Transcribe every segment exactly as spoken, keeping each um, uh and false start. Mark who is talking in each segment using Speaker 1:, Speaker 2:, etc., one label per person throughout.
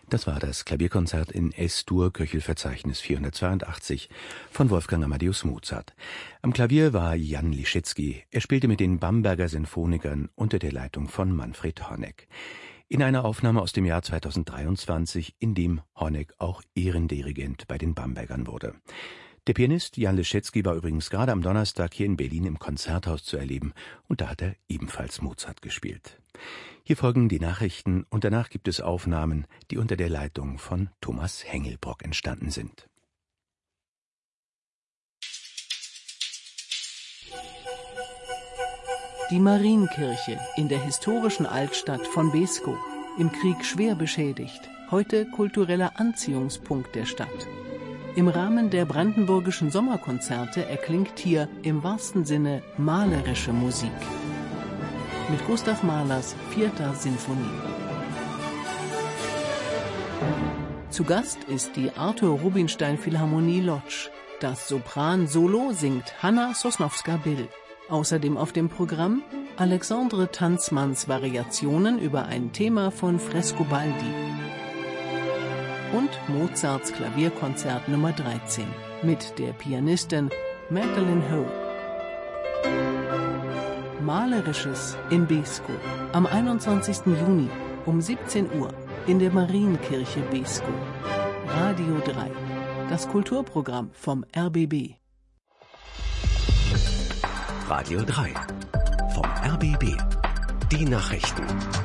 Speaker 1: Das war das Klavierkonzert in S-Dur, Köchelverzeichnis vierhundertzweiundachtzig von Wolfgang Amadeus Mozart. Am Klavier war Jan Liszewski. Er spielte mit den Bamberger Sinfonikern unter der Leitung von Manfred Honeck. In einer Aufnahme aus dem Jahr zweitausenddreiundzwanzig, in dem Honeck auch Ehrendirigent bei den Bambergern wurde. Der Pianist Jan Liszewski war übrigens gerade am Donnerstag hier in Berlin im Konzerthaus zu erleben und da hat er ebenfalls Mozart gespielt. Hier folgen die Nachrichten und danach gibt es Aufnahmen, die unter der Leitung von Thomas Hengelbrock entstanden sind.
Speaker 2: Die Marienkirche in der historischen Altstadt von Beeskow, im Krieg schwer beschädigt, heute kultureller Anziehungspunkt der Stadt. Im Rahmen der brandenburgischen Sommerkonzerte erklingt hier im wahrsten Sinne malerische Musik. Mit Gustav Mahlers vierter Sinfonie. Zu Gast ist die Arthur Rubinstein Philharmonie Łódź. Das Sopran-Solo singt Hanna Sosnowska-Bill. Außerdem auf dem Programm Alexandre Tanzmanns Variationen über ein Thema von Frescobaldi. Und Mozarts Klavierkonzert Nummer dreizehn mit der Pianistin Magdalene Ho. Malerisches in Beeskow am einundzwanzigsten Juni um siebzehn Uhr in der Marienkirche Beeskow. Radio drei, das Kulturprogramm vom R B B.
Speaker 3: Radio drei vom R B B. Die Nachrichten.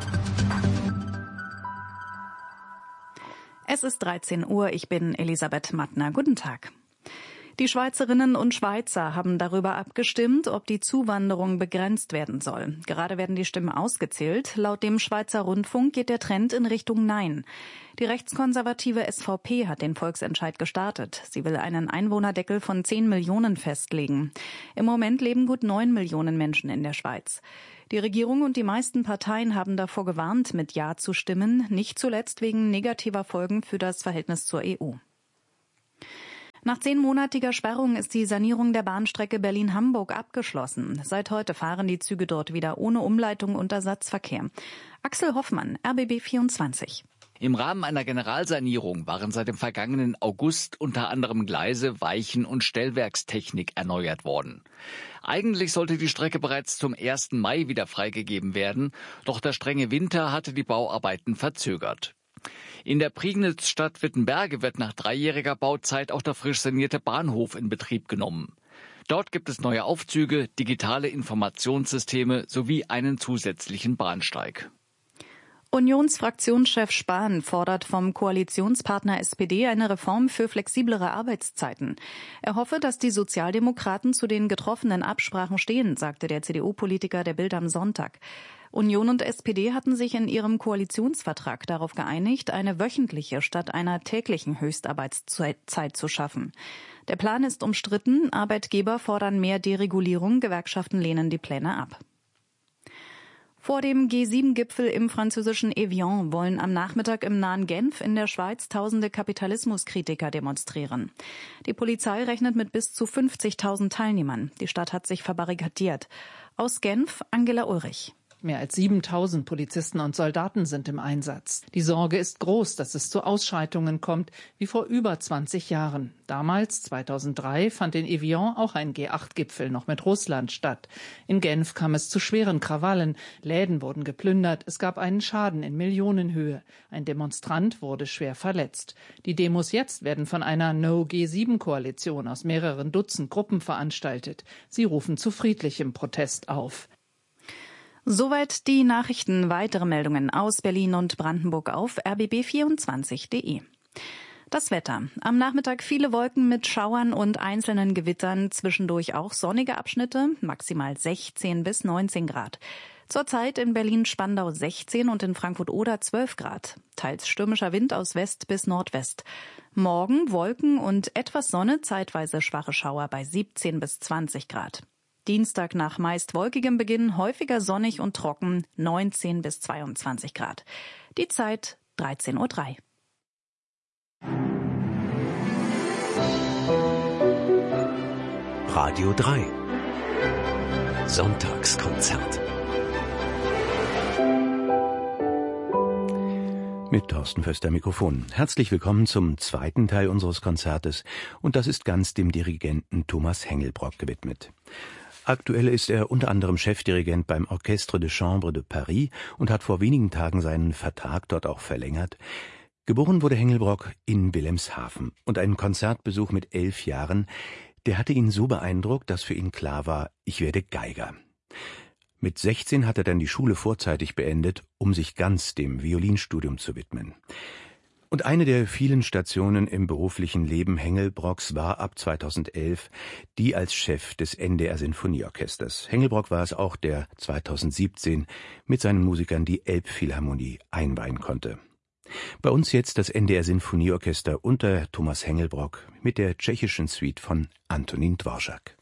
Speaker 4: Es ist dreizehn Uhr, ich bin Elisabeth Mattner. Guten Tag. Die Schweizerinnen und Schweizer haben darüber abgestimmt, ob die Zuwanderung begrenzt werden soll. Gerade werden die Stimmen ausgezählt. Laut dem Schweizer Rundfunk geht der Trend in Richtung Nein. Die rechtskonservative S V P hat den Volksentscheid gestartet. Sie will einen Einwohnerdeckel von zehn Millionen festlegen. Im Moment leben gut neun Millionen Menschen in der Schweiz. Die Regierung und die meisten Parteien haben davor gewarnt, mit Ja zu stimmen, nicht zuletzt wegen negativer Folgen für das Verhältnis zur E U. Nach zehnmonatiger Sperrung ist die Sanierung der Bahnstrecke Berlin-Hamburg abgeschlossen. Seit heute fahren die Züge dort wieder ohne Umleitung und Ersatzverkehr. Axel Hoffmann, R B B vierundzwanzig.
Speaker 5: Im Rahmen einer Generalsanierung waren seit dem vergangenen August unter anderem Gleise, Weichen und Stellwerkstechnik erneuert worden. Eigentlich sollte die Strecke bereits zum ersten Mai wieder freigegeben werden, doch der strenge Winter hatte die Bauarbeiten verzögert. In der Prignitz-Stadt Wittenberge wird nach dreijähriger Bauzeit auch der frisch sanierte Bahnhof in Betrieb genommen. Dort gibt es neue Aufzüge, digitale Informationssysteme sowie einen zusätzlichen Bahnsteig.
Speaker 4: Unionsfraktionschef Spahn fordert vom Koalitionspartner S P D eine Reform für flexiblere Arbeitszeiten. Er hoffe, dass die Sozialdemokraten zu den getroffenen Absprachen stehen, sagte der C D U-Politiker der Bild am Sonntag. Union und S P D hatten sich in ihrem Koalitionsvertrag darauf geeinigt, eine wöchentliche statt einer täglichen Höchstarbeitszeit zu schaffen. Der Plan ist umstritten, Arbeitgeber fordern mehr Deregulierung, Gewerkschaften lehnen die Pläne ab. Vor dem G sieben Gipfel im französischen Evian wollen am Nachmittag im nahen Genf in der Schweiz tausende Kapitalismuskritiker demonstrieren. Die Polizei rechnet mit bis zu fünfzigtausend Teilnehmern. Die Stadt hat sich verbarrikadiert. Aus Genf, Angela Ulrich.
Speaker 6: Mehr als siebentausend Polizisten und Soldaten sind im Einsatz. Die Sorge ist groß, dass es zu Ausschreitungen kommt, wie vor über zwanzig Jahren. Damals, zweitausenddrei, fand in Evian auch ein G acht Gipfel noch mit Russland statt. In Genf kam es zu schweren Krawallen. Läden wurden geplündert, es gab einen Schaden in Millionenhöhe. Ein Demonstrant wurde schwer verletzt. Die Demos jetzt werden von einer No G sieben Koalition aus mehreren Dutzend Gruppen veranstaltet. Sie rufen zu friedlichem Protest auf.
Speaker 4: Soweit die Nachrichten. Weitere Meldungen aus Berlin und Brandenburg auf r b b vierundzwanzig punkt de. Das Wetter. Am Nachmittag viele Wolken mit Schauern und einzelnen Gewittern, zwischendurch auch sonnige Abschnitte, maximal sechzehn bis neunzehn Grad. Zurzeit in Berlin-Spandau sechzehn und in Frankfurt-Oder zwölf Grad. Teils stürmischer Wind aus West bis Nordwest. Morgen Wolken und etwas Sonne, zeitweise schwache Schauer bei siebzehn bis zwanzig Grad. Dienstag nach meist wolkigem Beginn häufiger sonnig und trocken, neunzehn bis zweiundzwanzig Grad. Die Zeit dreizehn Uhr drei.
Speaker 3: Radio drei. Sonntagskonzert.
Speaker 1: Mit Thorsten Föster am Mikrofon. Herzlich willkommen zum zweiten Teil unseres Konzertes, und das ist ganz dem Dirigenten Thomas Hengelbrock gewidmet. Aktuell ist er unter anderem Chefdirigent beim Orchestre de Chambre de Paris und hat vor wenigen Tagen seinen Vertrag dort auch verlängert. Geboren wurde Hengelbrock in Wilhelmshaven, und ein Konzertbesuch mit elf Jahren, der hatte ihn so beeindruckt, dass für ihn klar war, ich werde Geiger. Mit sechzehn hat er dann die Schule vorzeitig beendet, um sich ganz dem Violinstudium zu widmen. Und eine der vielen Stationen im beruflichen Leben Hengelbrocks war ab zweitausendelf die als Chef des N D R Sinfonieorchesters. Hengelbrock war es auch, der zweitausendsiebzehn mit seinen Musikern die Elbphilharmonie einweihen konnte. Bei uns jetzt das N D R Sinfonieorchester unter Thomas Hengelbrock mit der tschechischen Suite von Antonín Dvořák.